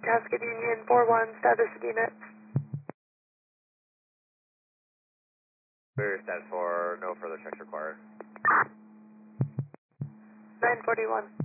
Cascade Union 4-1, status unit. Clear status 4, no further checks required. 941.